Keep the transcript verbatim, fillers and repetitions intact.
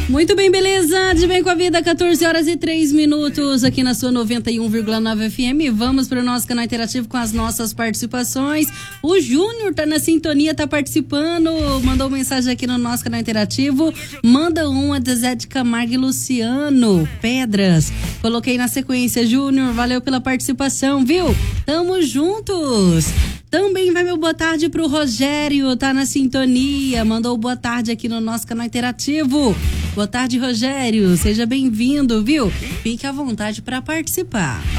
Muito bem, beleza? De bem com a vida, quatorze horas e três minutos aqui na sua noventa e um vírgula nove F M. Vamos para o nosso canal interativo com as nossas participações. O Júnior tá na sintonia, tá participando, mandou mensagem aqui no nosso canal interativo. Manda uma de Zé de Camargo e Luciano, Pedras. Coloquei na sequência, Júnior, valeu pela participação, viu? Tamo juntos! Também vai meu boa tarde pro Rogério, tá na sintonia, mandou boa tarde aqui no nosso canal interativo. Boa tarde, Rogério, seja bem-vindo, viu? Fique à vontade para participar.